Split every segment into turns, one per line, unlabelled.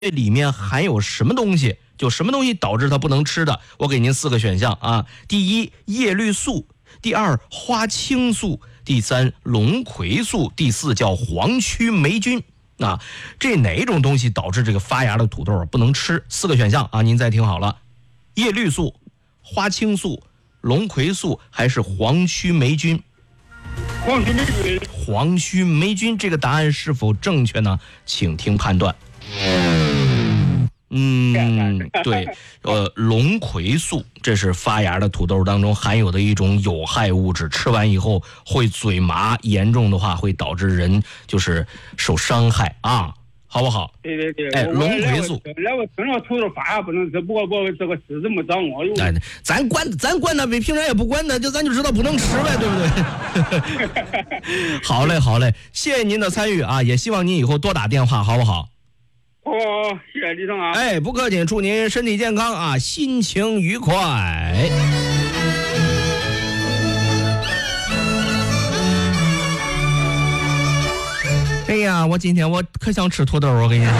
里面含有什么东西？就什么东西导致它不能吃的？我给您4个选项啊：第一，叶绿素；第二，花青素；第三，龙葵素；第四，叫黄曲霉菌。啊，这哪种东西导致这个发芽的土豆不能吃？4个选项啊，您再听好了：叶绿素、花青素、龙葵素还是黄曲霉菌？
黄曲霉菌。
黄曲霉菌这个答案是否正确呢？请听判断。对，龙葵素，这是发芽的土豆当中含有的一种有害物质，吃完以后会嘴麻，严重的话会导致人就是受伤害啊，好不好？
对对对，
哎，龙葵素。
来我听说土豆发芽不能吃，不过我这个知识没掌握。
哎，咱管他，平常也不管他，咱就知道不能吃呗，对不对？好嘞，好嘞，谢谢您的参与啊，也希望您以后多打电话，好不好？
哦，谢谢李生啊！
哎，不客气，祝您身体健康啊，心情愉快。哎呀，今天我可想吃土豆，我跟你说。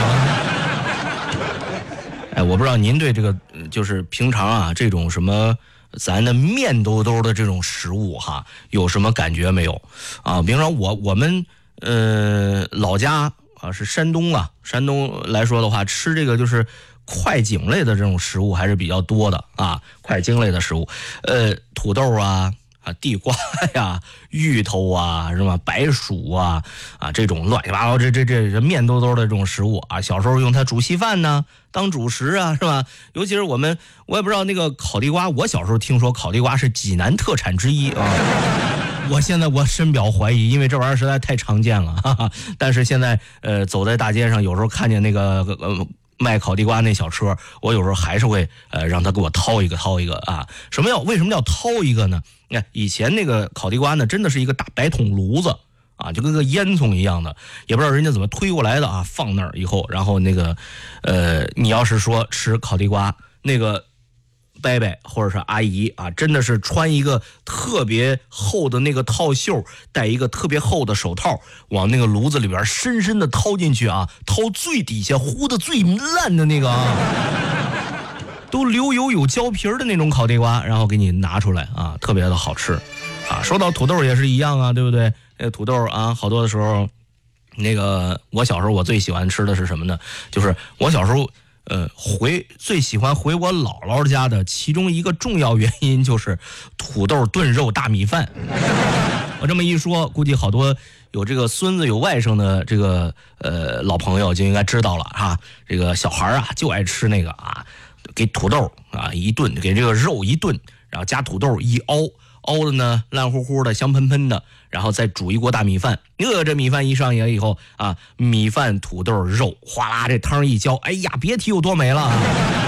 哎，我不知道您对这个就是平常啊这种什么咱的面兜兜的这种食物哈，有什么感觉没有啊？比方说我们老家。啊，是山东啊，山东来说的话，吃这个就是快茎类的这种食物还是比较多的啊，快茎类的食物，土豆啊，地瓜呀，芋头啊，是吧？白薯啊，这种乱七八糟这面兜兜的这种食物啊，小时候用它煮稀饭呢，当主食啊，是吧？尤其是我也不知道那个烤地瓜，我小时候听说烤地瓜是济南特产之一啊。我现在深表怀疑，因为这玩意儿实在太常见了，哈哈。但是现在走在大街上，有时候看见那个卖烤地瓜那小车，我有时候还是会让他给我掏一个啊。为什么要掏一个呢？以前那个烤地瓜呢，真的是一个大白桶炉子啊，就跟个烟囱一样的，也不知道人家怎么推过来的啊。放那儿以后，然后那个你要是说吃烤地瓜，那个伯伯或者是阿姨啊，真的是穿一个特别厚的那个套袖，戴一个特别厚的手套，往那个炉子里边深深的掏进去啊，掏最底下糊的最烂的那个啊，都流油有胶皮的那种烤地瓜，然后给你拿出来啊，特别的好吃啊。说到土豆也是一样啊，对不对？土豆啊，好多的时候，那个我小时候我最喜欢吃的是什么呢？就是我小时候。最喜欢回我姥姥家的其中一个重要原因就是土豆炖肉大米饭。我这么一说，估计好多有这个孙子有外甥的这个老朋友就应该知道了哈。这个小孩啊就爱吃那个啊，给土豆啊一炖，给这个肉一炖，然后加土豆一熬的呢烂乎乎的香喷喷的，然后再煮一锅大米饭。这米饭一上眼以后啊，米饭土豆肉哗啦这汤一浇，哎呀别提有多美了。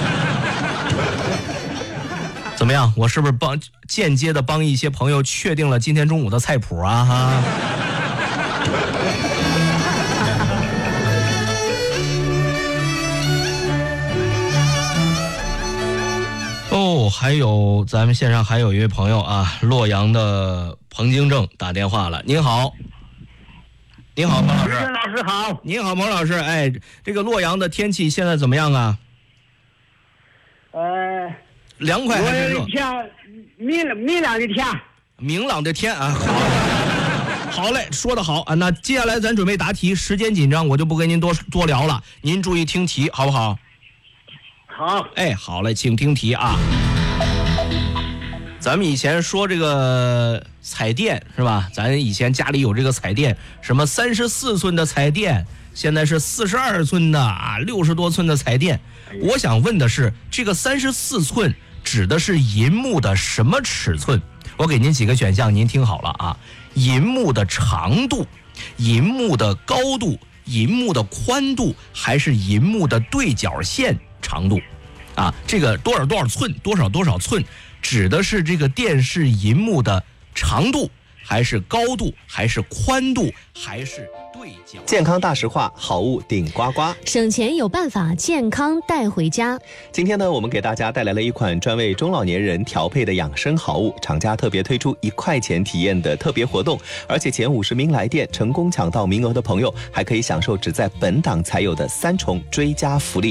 怎么样，我是不是间接的帮一些朋友确定了今天中午的菜谱啊哈？还有咱们线上还有一位朋友啊，洛阳的彭京正打电话了。您好，您好，彭老师。
老师好。
您好，彭老师。哎，这个洛阳的天气现在怎么样啊？凉快还是热？
明朗的天。
明朗的天啊，好嘞，说得好啊。那接下来咱准备答题，时间紧张，我就不跟您多聊了，您注意听题，好不好？
好。
哎，好嘞，请听题啊。咱们以前说这个彩电是吧？咱以前家里有这个彩电，什么34寸的彩电，现在是42寸的啊，60多寸的彩电。我想问的是，这个34寸指的是银幕的什么尺寸？我给您几个选项，您听好了啊：银幕的长度、银幕的高度、银幕的宽度，还是银幕的对角线长度？啊，这个多少寸，多少寸，指的是这个电视银幕的长度， 还是高度，还是宽度，还是对角？
健康大实话，好物顶呱呱，
省钱有办法，健康带回家。
今天呢，我们给大家带来了一款专为中老年人调配的养生好物，厂家特别推出1块钱体验的特别活动，而且前50名来电成功抢到名额的朋友，还可以享受只在本档才有的3重追加福利。